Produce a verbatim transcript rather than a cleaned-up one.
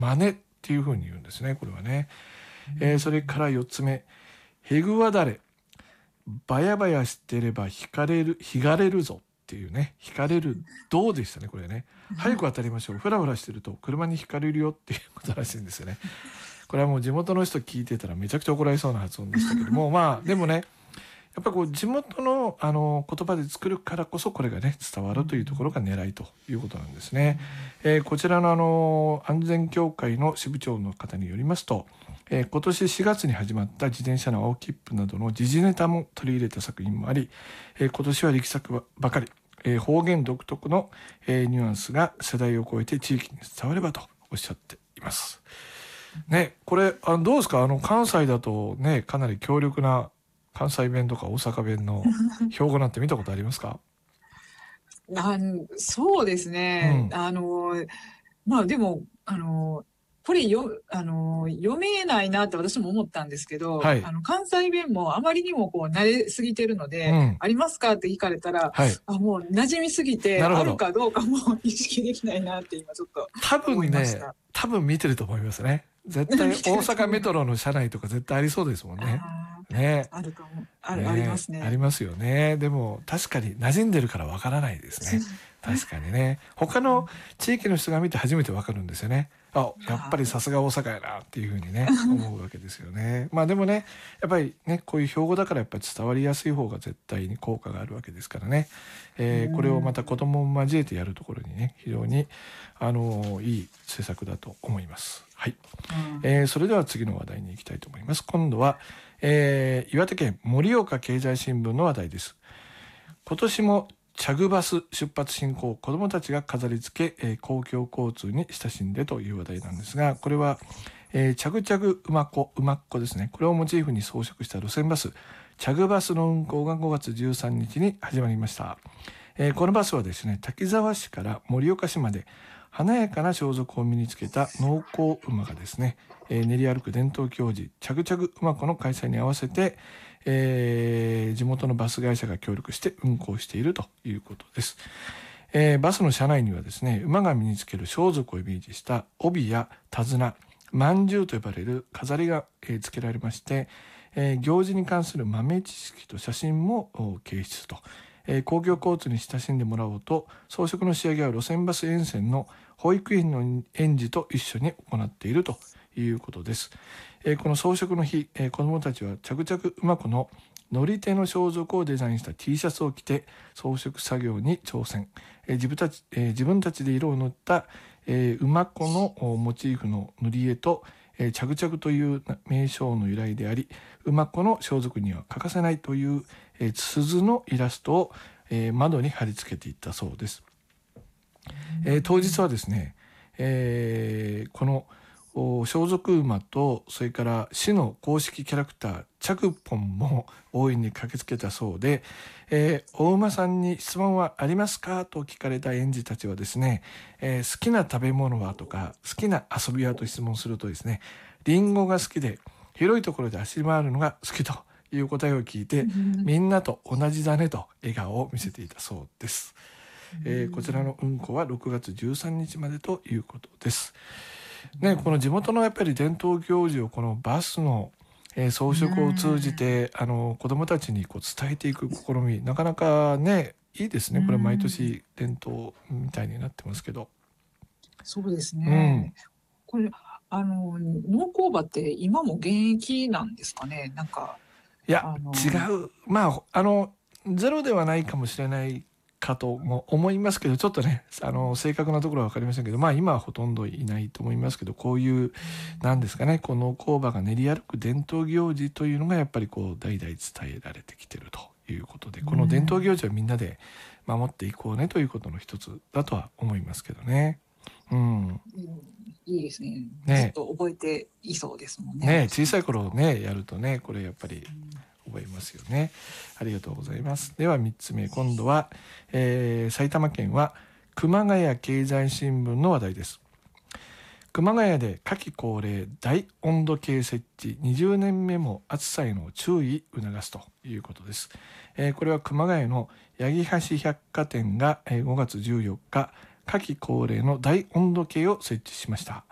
真似っていうふうに言うんですね、これはね。えー、それからよっつめ、へぐわだれ。ばやばやしてれば引かれる、引かれるぞっていうね、引かれる、どうでしたね、これね。早く渡りましょう。ふらふらしてると車に引かれるよっていうことらしいんですよね。これはもう地元の人聞いてたらめちゃくちゃ怒られそうな発音でしたけども、まあ、でもね、やっぱりこう地元のあの言葉で作るからこそこれがね伝わるというところが狙いということなんですね。えー、こちらのあの安全協会の支部長の方によりますと、えー、今年しがつに始まった自転車の青切符などの時事ネタも取り入れた作品もあり、えー、今年は力作ばかり、えー、方言独特の、えー、ニュアンスが世代を超えて地域に伝わればとおっしゃっています。ね、これあどうですか、あの関西だとねかなり強力な関西弁とか大阪弁の標語なんて見たことありますか？ あそうですね。うん、あの、まあでも、あの、これよ、あの、読めないなって私も思ったんですけど、はい、あの、関西弁もあまりにもこう慣れすぎてるので、うん、ありますかって聞かれたら、はい、あもう馴染みすぎて、あるかどうかも意識できないなって今ちょっと思いました。多分ね、 多分見てると思いますね。絶対大阪メトロの車内とか絶対ありそうですもんね。 ね、あるかも、ある、ね、ありますね。 ありますよね。でも確かに馴染んでるからわからないですね。確かにね。他の地域の人が見て初めてわかるんですよね。あ、やっぱりさすが大阪やなっていうふうにね、思うわけですよね。まあでもね、やっぱりね、こういう標語だからやっぱり伝わりやすい方が絶対に効果があるわけですからね。えー、これをまた子供を交えてやるところにね、非常に、あのー、いい施策だと思います。はい。えー、それでは次の話題に行きたいと思います。今度は、えー、岩手県盛岡経済新聞の話題です。今年もチャグバス出発進行、子どもたちが飾り付け、えー、公共交通に親しんでという話題なんですが、これは、えー、チャグチャグ馬子、馬っ子ですね。これをモチーフに装飾した路線バス、チャグバスの運行がごがつじゅうさんにちに始まりました。えー、このバスはですね、滝沢市から盛岡市まで華やかな装束を身につけた農耕馬がですね、えー、練り歩く伝統行事、チャグチャグ馬子の開催に合わせて、えー、地元のバス会社が協力して運行しているということです。えー、バスの車内にはですね、馬が身につける装束をイメージした帯や手綱、饅頭と呼ばれる飾りが、えー、付けられまして、えー、行事に関する豆知識と写真も掲出と、えー、公共交通に親しんでもらおうと、装飾の仕上げは路線バス沿線の保育園の園児と一緒に行っているということです。えー、この装飾の日、えー、子どもたちはチャグチャグ馬子の乗り手の装束をデザインした T シャツを着て装飾作業に挑戦。えー、自分たち、えー、自分たちで色を塗った、えー、馬子のモチーフの塗り絵と、えー、チャグチャグという名称の由来であり、馬子の装束には欠かせないという、えー、鈴のイラストを、えー、窓に貼り付けていったそうです。えー、当日はですね、えー、この装束馬とそれから市の公式キャラクターチャグポンも応援に駆けつけたそうで、えー、お馬さんに質問はありますかと聞かれた園児たちはですね、えー、好きな食べ物はとか好きな遊びはと質問するとですね、リンゴが好きで広いところで走り回るのが好きという答えを聞いて、みんなと同じだねと笑顔を見せていたそうです。えー、こちらの運行はろくがつじゅうさんにちまでということです。ね、この地元のやっぱり伝統行事をこのバスの、えー、装飾を通じてあの子どもたちにこう伝えていく試み、なかなかねいいですね。これ毎年伝統みたいになってますけど。 そうですね。うん、これあの農耕馬って今も現役なんですかね。なんかいや、あの違う、まああのゼロではないかもしれないかとも思いますけど、ちょっとねあの正確なところは分かりませんけど、まあ今はほとんどいないと思いますけど、こういうなんですかね、この工場が練り歩く伝統行事というのがやっぱりこう代々伝えられてきてるということで、この伝統行事はみんなで守っていこうねということの一つだとは思いますけどね。うん、うん、 いいですね。ね、ずっと覚えていそうですもんね。 ね、小さい頃ねやるとね、これやっぱり覚えますよね。ありがとうございます。ではみっつめ、今度は、えー、埼玉県は熊谷経済新聞の話題です。熊谷で夏季恒例大温度計設置、にじゅうねんめも暑さへの注意促すということです。えー、これは熊谷の八木橋百貨店がごがつじゅうよっか夏季恒例の大温度計を設置しました。